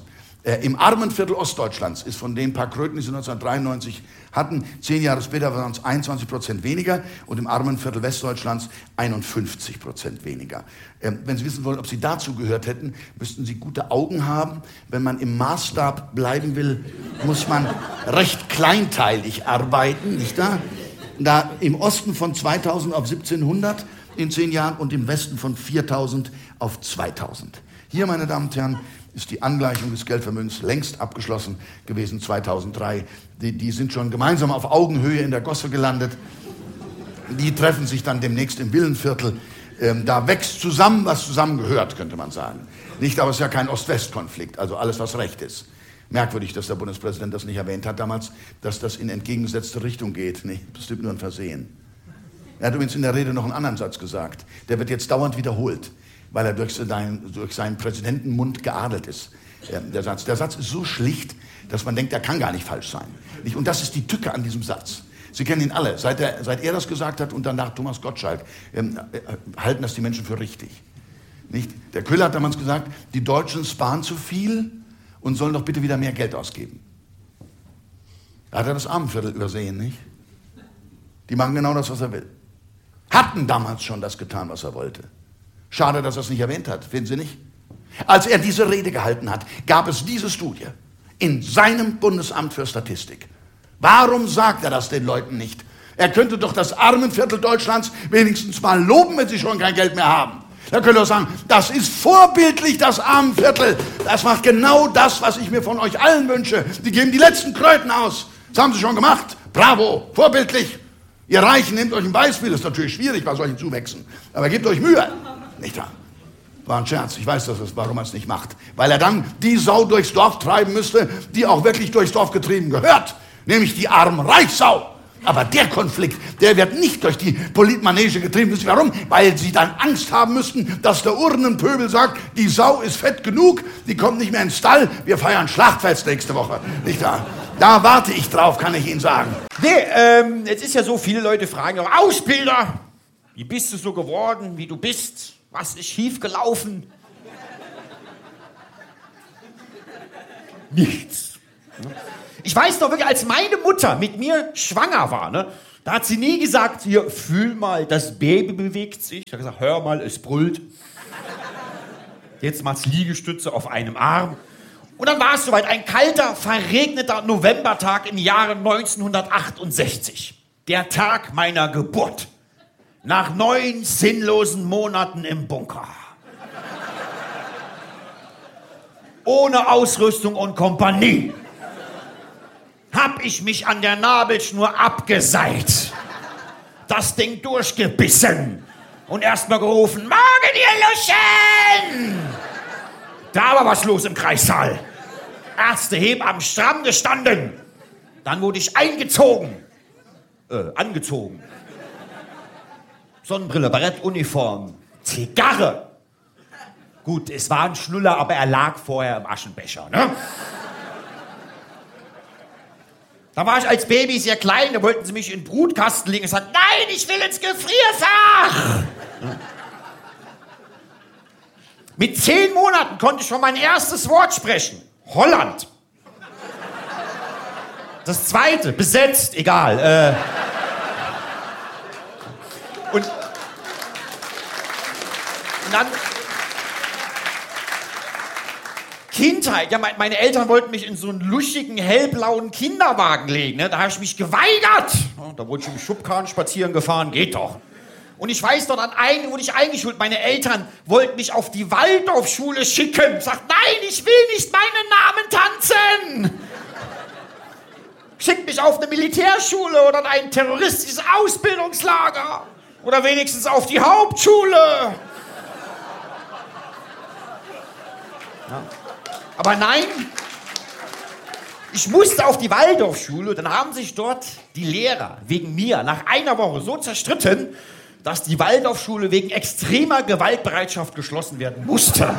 Speaker 3: Äh, Im armen Viertel Ostdeutschlands ist von den paar Kröten, die sie neunzehnhundertdreiundneunzig hatten, zehn Jahre später waren es einundzwanzig Prozent weniger und im armen Viertel Westdeutschlands einundfünfzig Prozent weniger. Ähm, wenn Sie wissen wollen, ob Sie dazu gehört hätten, müssten Sie gute Augen haben. Wenn man im Maßstab bleiben will, muss man recht kleinteilig arbeiten, nicht wahr? Da im Osten von zweitausend auf siebzehnhundert in zehn Jahren und im Westen von viertausend auf zweitausend. Hier, meine Damen und Herren, ist die Angleichung des Geldvermögens längst abgeschlossen gewesen, zweitausenddrei. Die, die sind schon gemeinsam auf Augenhöhe in der Gosse gelandet. Die treffen sich dann demnächst im Villenviertel. Ähm, da wächst zusammen, was zusammengehört, könnte man sagen. Nicht, aber es ist ja kein Ost-West-Konflikt, also alles, was recht ist. Merkwürdig, dass der Bundespräsident das nicht erwähnt hat damals, dass das in entgegengesetzte Richtung geht. Nee, bestimmt nur ein Versehen. Er hat übrigens in der Rede noch einen anderen Satz gesagt. Der wird jetzt dauernd wiederholt, weil er durch seinen, durch seinen Präsidentenmund geadelt ist. Der Satz. der Satz ist so schlicht, dass man denkt, er kann gar nicht falsch sein. Und das ist die Tücke an diesem Satz. Sie kennen ihn alle. Seit er, seit er das gesagt hat und danach Thomas Gottschalk, ähm, halten das die Menschen für richtig. Nicht? Der Köhler hat damals gesagt, die Deutschen sparen zu viel und sollen doch bitte wieder mehr Geld ausgeben. Da hat er das Armenviertel übersehen, nicht? Die machen genau das, was er will. Hatten damals schon das getan, was er wollte. Schade, dass er es nicht erwähnt hat, finden Sie nicht? Als er diese Rede gehalten hat, gab es diese Studie in seinem Bundesamt für Statistik. Warum sagt er das den Leuten nicht? Er könnte doch das Armenviertel Deutschlands wenigstens mal loben, wenn sie schon kein Geld mehr haben. Er könnte doch sagen, das ist vorbildlich, das Armenviertel. Das macht genau das, was ich mir von euch allen wünsche. Die geben die letzten Kröten aus. Das haben sie schon gemacht. Bravo, vorbildlich. Ihr Reichen, nehmt euch ein Beispiel. Das ist natürlich schwierig bei solchen Zuwächsen. Aber gebt euch Mühe. Nicht wahr? War ein Scherz. Ich weiß, dass es, warum er es nicht macht. Weil er dann die Sau durchs Dorf treiben müsste, die auch wirklich durchs Dorf getrieben gehört. Nämlich die Arm-Reich-Sau. Aber der Konflikt, der wird nicht durch die Politmanege getrieben. Wissen Sie warum? Weil sie dann Angst haben müssten, dass der Urnenpöbel sagt, die Sau ist fett genug, die kommt nicht mehr ins Stall, wir feiern Schlachtfest nächste Woche. Nicht wahr? Da warte ich drauf, kann ich Ihnen sagen.
Speaker 4: Nee, ähm, jetzt ist ja so, viele Leute fragen, Ausbilder, wie bist du so geworden, wie du bist? Was ist schiefgelaufen? Nichts. Ich weiß doch wirklich, als meine Mutter mit mir schwanger war, ne, da hat sie nie gesagt, hier, fühl mal, das Baby bewegt sich. Ich habe gesagt, hör mal, es brüllt. Jetzt macht's Liegestütze auf einem Arm. Und dann war es soweit, ein kalter, verregneter Novembertag im Jahre neunzehnhundertachtundsechzig. Der Tag meiner Geburt. Nach neun sinnlosen Monaten im Bunker. Ohne Ausrüstung und Kompanie. Hab ich mich an der Nabelschnur abgeseilt. Das Ding durchgebissen. Und erstmal gerufen, Morgen, ihr Luschen! Da war was los im Kreissaal. Ärzte, Hebammen stramm gestanden. Dann wurde ich eingezogen. Äh, angezogen. Sonnenbrille, Barett, Uniform, Zigarre. Gut, es war ein Schnuller, aber er lag vorher im Aschenbecher, ne? Da war ich als Baby sehr klein, da wollten sie mich in den Brutkasten legen. Ich sagte, nein, ich will ins Gefrierfach. Mit zehn Monaten konnte ich schon mein erstes Wort sprechen. Holland. Das zweite, besetzt, egal. Äh. Und, und dann... Kindheit, ja, meine Eltern wollten mich in so einen luschigen, hellblauen Kinderwagen legen, ne? Da habe ich mich geweigert. Da wurde ich im Schubkarren spazieren gefahren, geht doch. Und ich weiß dort, an einen wurde ich eingeschult. Meine Eltern wollten mich auf die Waldorfschule schicken. Sagt, nein, ich will nicht meinen Namen tanzen. Schickt mich auf eine Militärschule oder in ein terroristisches Ausbildungslager. Oder wenigstens auf die Hauptschule. Ja. Aber nein, ich musste auf die Waldorfschule. Dann haben sich dort die Lehrer wegen mir nach einer Woche so zerstritten, dass die Waldorfschule wegen extremer Gewaltbereitschaft geschlossen werden musste.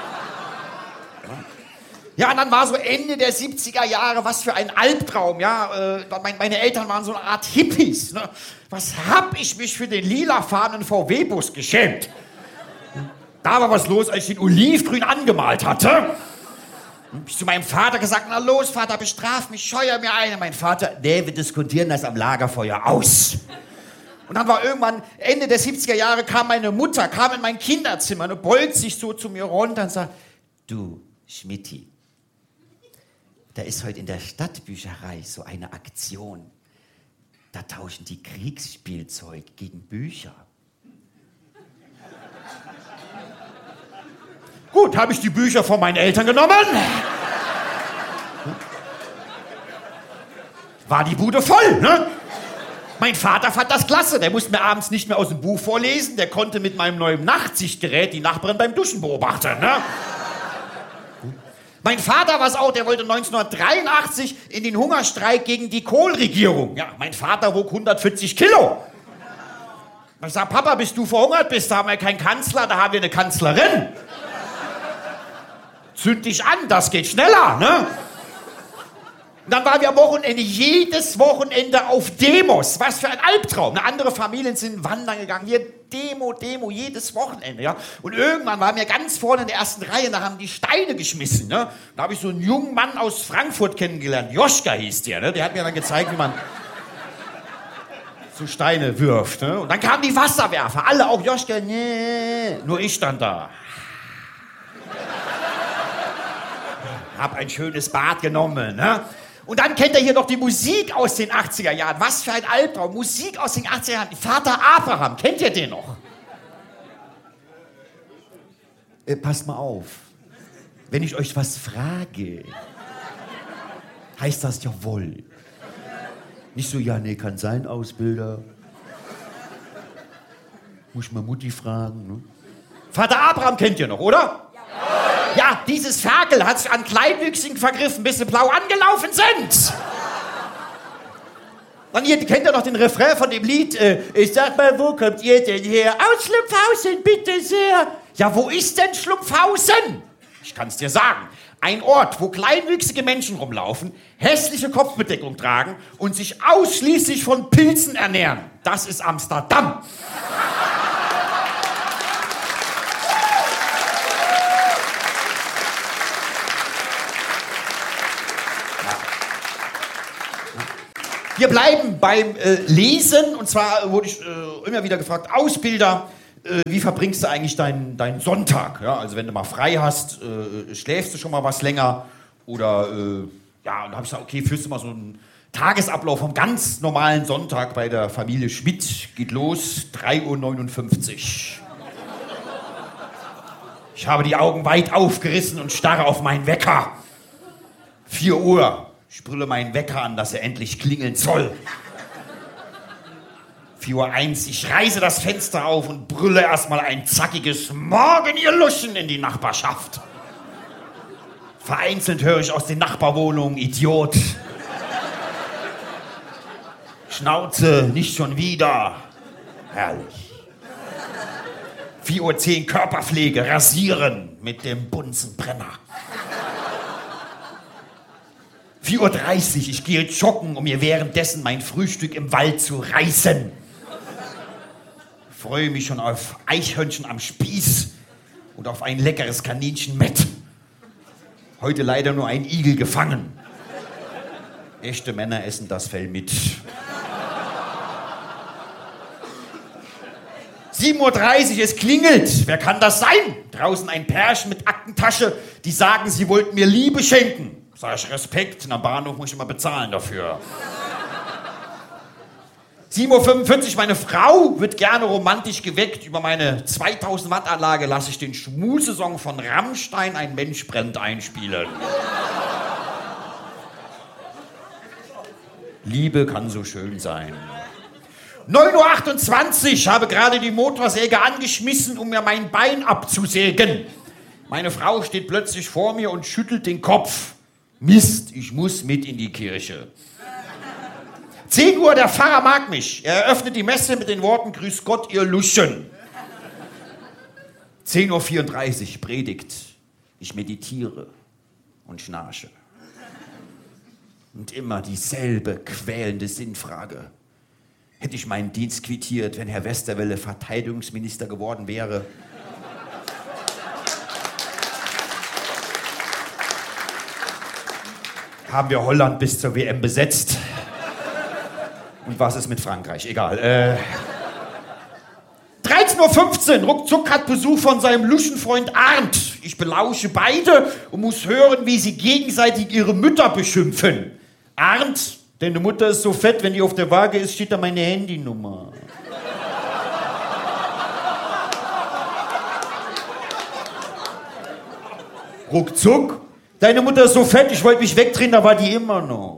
Speaker 4: Ja, und dann war so Ende der siebziger Jahre, was für ein Albtraum, ja. Äh, meine Eltern waren so eine Art Hippies, ne? Was hab ich mich für den lilafarbenen V W-Bus geschämt. Da war was los, als ich den olivgrün angemalt hatte. Hab ich zu meinem Vater gesagt, na los, Vater, bestraf mich, scheuer mir eine. Mein Vater, nee, wir diskutieren das am Lagerfeuer aus. Und dann war irgendwann, Ende der siebziger Jahre, kam meine Mutter, kam in mein Kinderzimmer und beugt sich so zu mir runter und sagt, du, Schmidti, da ist heute in der Stadtbücherei so eine Aktion. Da tauschen die Kriegsspielzeug gegen Bücher. Gut, habe ich die Bücher von meinen Eltern genommen. War die Bude voll, ne? Mein Vater fand das klasse. Der musste mir abends nicht mehr aus dem Buch vorlesen. Der konnte mit meinem neuen Nachtsichtgerät die Nachbarin beim Duschen beobachten, ne? Mein Vater war es auch, der wollte neunzehnhundertdreiundachtzig in den Hungerstreik gegen die Kohl-Regierung. Ja, mein Vater wog hundertvierzig Kilo. Ich sag, Papa, bis du verhungert bist, da haben wir keinen Kanzler, da haben wir eine Kanzlerin. Zünd dich an, das geht schneller, ne? Und dann waren wir am Wochenende, jedes Wochenende auf Demos. Was für ein Albtraum. Eine andere Familien sind wandern gegangen. Wir Demo, Demo, jedes Wochenende. Ja? Und irgendwann waren wir ganz vorne in der ersten Reihe, da haben die Steine geschmissen. Ne? Da habe ich so einen jungen Mann aus Frankfurt kennengelernt. Joschka hieß der. Ne? Der hat mir dann gezeigt, wie man so Steine wirft. Ne? Und dann kamen die Wasserwerfer. Alle, auch Joschka. Nee. Nur ich stand da. Hab ein schönes Bad genommen. Ne? Und dann kennt ihr hier noch die Musik aus den achtziger Jahren. Was für ein Albtraum. Musik aus den achtziger Jahren. Vater Abraham, kennt ihr den noch? Äh, passt mal auf. Wenn ich euch was frage, heißt das jawohl. Nicht so, ja, nee, kann sein, Ausbilder. Muss ich mal Mutti fragen, ne? Vater Abraham kennt ihr noch, oder? Ja, dieses Ferkel hat sich an Kleinwüchsigen vergriffen, bis sie blau angelaufen sind. Dann ihr kennt ja noch den Refrain von dem Lied. Äh, ich sag mal, wo kommt ihr denn her? Aus Schlumpfhausen, bitte sehr. Ja, wo ist denn Schlumpfhausen? Ich kann's dir sagen. Ein Ort, wo kleinwüchsige Menschen rumlaufen, hässliche Kopfbedeckung tragen und sich ausschließlich von Pilzen ernähren. Das ist Amsterdam. Wir bleiben beim äh, Lesen, und zwar wurde ich äh, immer wieder gefragt, Ausbilder, äh, wie verbringst du eigentlich deinen dein Sonntag? Ja, also wenn du mal frei hast, äh, schläfst du schon mal was länger? Oder, äh, ja, und da habe ich gesagt, okay, führst du mal so einen Tagesablauf vom ganz normalen Sonntag bei der Familie Schmidt, geht los, drei Uhr neunundfünfzig. Ich habe die Augen weit aufgerissen und starre auf meinen Wecker. vier Uhr. Ich brülle meinen Wecker an, dass er endlich klingeln soll. vier Uhr eins, ich reiße das Fenster auf und brülle erstmal ein zackiges Morgen, ihr Luschen, in die Nachbarschaft. Vereinzelt höre ich aus den Nachbarwohnungen, Idiot. Schnauze, nicht schon wieder. Herrlich. vier Uhr zehn, Körperpflege, rasieren mit dem Bunsenbrenner. vier Uhr dreißig, ich gehe joggen, um mir währenddessen mein Frühstück im Wald zu reißen. Freue mich schon auf Eichhörnchen am Spieß und auf ein leckeres Kaninchenmett. Heute leider nur ein Igel gefangen. Echte Männer essen das Fell mit. sieben Uhr dreißig, es klingelt. Wer kann das sein? Draußen ein Pärchen mit Aktentasche, die sagen, sie wollten mir Liebe schenken. Sag ich, Respekt, in der Bahnhof muss ich immer bezahlen dafür. sieben Uhr fünfundvierzig, meine Frau wird gerne romantisch geweckt. Über meine zweitausend Watt Anlage lasse ich den Schmusesong von Rammstein, Ein Mensch brennt, einspielen. Liebe kann so schön sein. neun Uhr achtundzwanzig, habe gerade die Motorsäge angeschmissen, um mir mein Bein abzusägen. Meine Frau steht plötzlich vor mir und schüttelt den Kopf. Mist, ich muss mit in die Kirche. zehn Uhr, der Pfarrer mag mich. Er eröffnet die Messe mit den Worten, Grüß Gott, ihr Luschen. zehn Uhr vierunddreißig, Predigt. Ich meditiere und schnarche. Und immer dieselbe quälende Sinnfrage. Hätte ich meinen Dienst quittiert, wenn Herr Westerwelle Verteidigungsminister geworden wäre? haben wir Holland bis zur W M besetzt. Und was ist mit Frankreich? Egal. Äh, dreizehn Uhr fünfzehn, ruckzuck hat Besuch von seinem Luschenfreund Arndt. Ich belausche beide und muss hören, wie sie gegenseitig ihre Mütter beschimpfen. Arndt, deine Mutter ist so fett, wenn die auf der Waage ist, steht da meine Handynummer. Ruckzuck, deine Mutter ist so fett, ich wollte mich wegdrehen, da war die immer noch.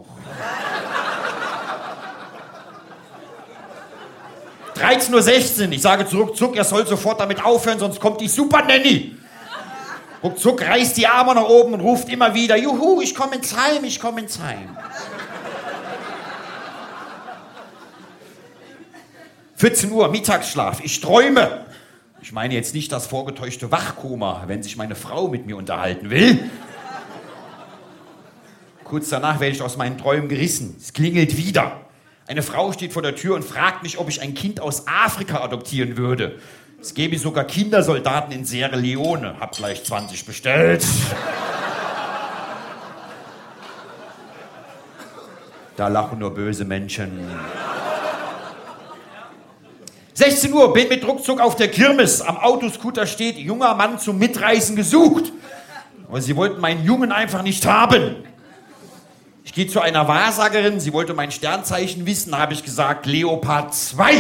Speaker 4: dreizehn Uhr sechzehn, ich sage zu Ruckzuck, er soll sofort damit aufhören, sonst kommt die Super Nanny. Ruckzuck reißt die Arme nach oben und ruft immer wieder, juhu, ich komme ins Heim, ich komme ins Heim. vierzehn Uhr, Mittagsschlaf, ich träume. Ich meine jetzt nicht das vorgetäuschte Wachkoma, wenn sich meine Frau mit mir unterhalten will. Kurz danach werde ich aus meinen Träumen gerissen. Es klingelt wieder. Eine Frau steht vor der Tür und fragt mich, ob ich ein Kind aus Afrika adoptieren würde. Es gäbe sogar Kindersoldaten in Sierra Leone. Hab gleich zwanzig bestellt. Da lachen nur böse Menschen. sechzehn Uhr, bin mit Ruckzuck auf der Kirmes. Am Autoscooter steht, junger Mann zum Mitreisen gesucht. Aber sie wollten meinen Jungen einfach nicht haben. Ich gehe zu einer Wahrsagerin, sie wollte mein Sternzeichen wissen, da habe ich gesagt, Leopard zwei.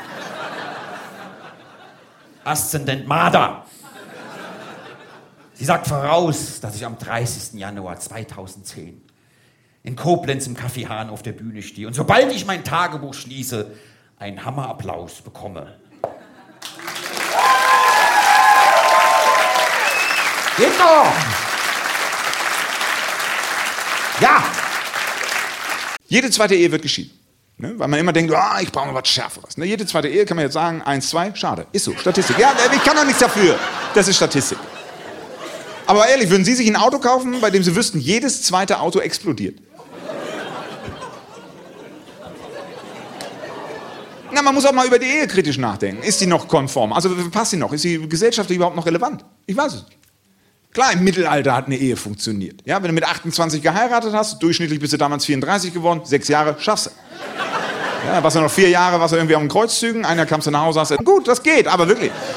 Speaker 4: Aszendent Marder. Sie sagt voraus, dass ich am dreißigsten Januar zweitausendzehn in Koblenz im Café Hahn auf der Bühne stehe und sobald ich mein Tagebuch schließe, einen Hammerapplaus bekomme. Geht doch! Ja!
Speaker 5: Jede zweite Ehe wird geschieden. Ne? Weil man immer denkt, oh, ich brauche mal was Schärferes. Ne? Jede zweite Ehe kann man jetzt sagen, eins, zwei, schade. Ist so, Statistik. Ja, ich kann doch nichts dafür. Das ist Statistik. Aber ehrlich, würden Sie sich ein Auto kaufen, bei dem Sie wüssten, jedes zweite Auto explodiert? Na, man muss auch mal über die Ehe kritisch nachdenken. Ist die noch konform? Also passt sie noch? Ist sie gesellschaftlich überhaupt noch relevant? Ich weiß es nicht. Klar, im Mittelalter hat eine Ehe funktioniert. Ja, wenn du mit achtundzwanzig geheiratet hast, durchschnittlich bist du damals vierunddreißig geworden, sechs Jahre, schaffst du. Ja, warst du noch vier Jahre, warst du irgendwie auf den Kreuzzügen, einer kamst du nach Hause, hast du, gut, das geht, aber wirklich.